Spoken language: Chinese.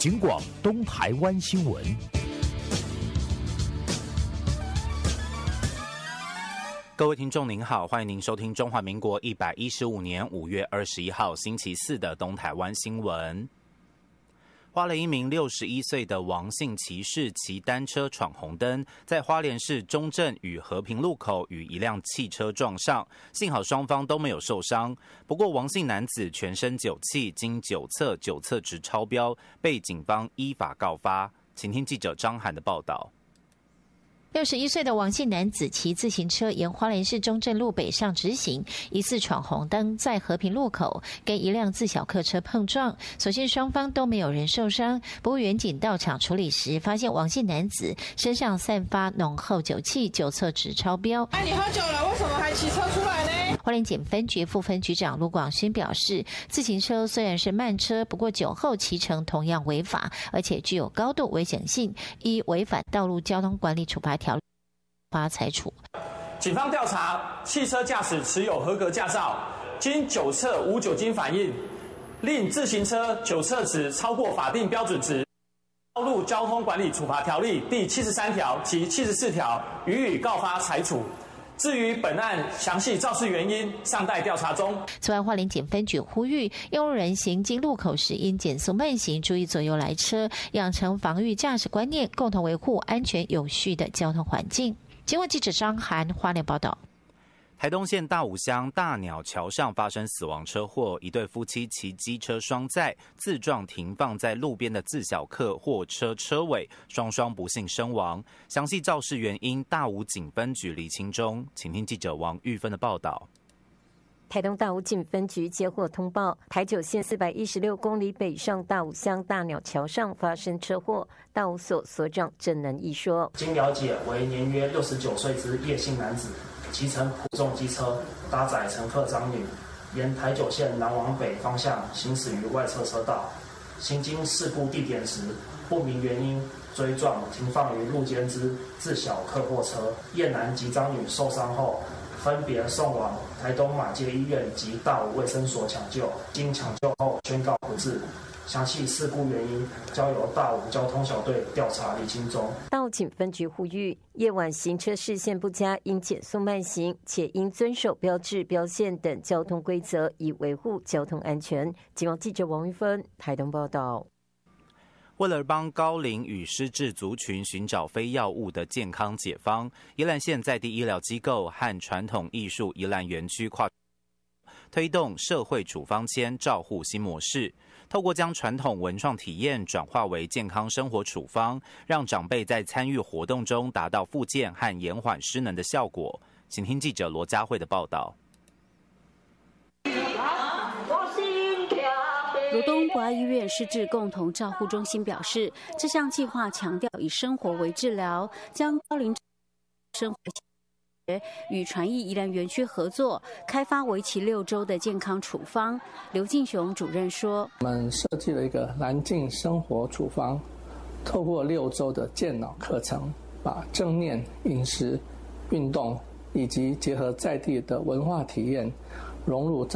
警广东台湾新闻。 各位听众您好，欢迎您收听中华民国115年5月21号星期四的东台湾新闻。花莲一名61岁的王姓骑士骑单车闯红灯，在花莲市中正与和平路口与一辆汽车撞上，幸好双方都没有受伤。不过王姓男子全身酒气，经酒测值超标，被警方依法告发。请听记者张涵的报道。 61岁的王姓男子骑自行车沿花莲市中正路北上直行，疑似闯红灯，在和平路口跟一辆自小客车碰撞，所幸双方都没有人受伤。不过员警到场处理时，发现王姓男子身上散发浓厚酒气，酒测值超标。 你喝酒了，为什么还骑车出来呢？ 花莲警分局副分局长卢广勋表示，自行车虽然是慢车，不过酒后骑乘同样违法，而且具有高度危险性，依违反道路交通管理处罚条例裁处。 警方调查，汽车驾驶持有合格驾照，经酒测无酒精反应，令自行车酒测值超过法定标准值，道路交通管理处罚条例第73条及74条予以告发裁处。至于本案详细肇事原因，尚待调查中。 此外，花莲警分局呼吁用路人行经路口时应减速慢行，注意左右来车，养成防御驾驶观念，共同维护安全有序的交通环境。经过记者张涵花莲报道。 台东县大武乡大鸟桥上发生死亡车祸，一对夫妻骑机车双载自撞停放在路边的自小客货车车尾，双双不幸身亡。详细肇事原因，大武警分局厘清中。请听记者王玉芬的报道。 台东大武警分局接获通报，台九线416公里北上大武乡大鸟桥上发生车祸。大武所所长郑能义说： 经了解，为年约69岁之叶姓男子，骑乘普重机车搭载乘客张女，沿台九线南往北方向行驶于外侧车道，行经事故地点时，不明原因追撞停放于路肩之自小客货车，叶男及张女受伤后，分别送往台东马街医院及大武卫生所抢救，经抢救后宣告不治。详细事故原因交由大武交通小队调查厘清中。 大武警分局呼吁，夜晚行车视线不佳应减速慢行，且应遵守标志、标线等交通规则，以维护交通安全。警网记者王玉芬台东报道。 为了帮高龄与失智族群寻找非药物的健康解方，宜兰县在地医疗机构和传统艺术宜兰园区跨推动社会处方签照护新模式，透过将传统文创体验转化为健康生活处方，让长辈在参与活动中达到复健和延缓失能的效果。请听记者罗佳慧的报道。 罗东博爱医院失智共同照护中心表示，这项计划强调以生活为治疗，将高龄生活与传艺宜兰园区合作，开发为期6周的健康处方。刘敬雄主任说：“ 我们设计了一个蓝镜生活处方，透过6周的健脑课程，把正念、饮食、运动以及结合在地的文化体验融入